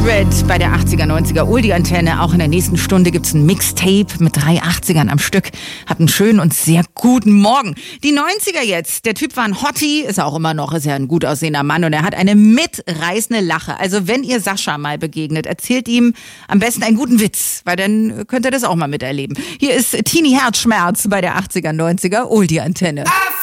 Red bei der 80er, 90er Oldie-Antenne. Auch in der nächsten Stunde gibt's ein Mixtape mit 3 80ern am Stück. Hat einen schönen und sehr guten Morgen. Die 90er jetzt. Der Typ war ein Hottie, ist er auch immer noch, ist ja ein gut aussehender Mann und er hat eine mitreißende Lache. Also wenn ihr Sascha mal begegnet, erzählt ihm am besten einen guten Witz, weil dann könnt ihr das auch mal miterleben. Hier ist Tini Herzschmerz bei der 80er, 90er Oldie-Antenne.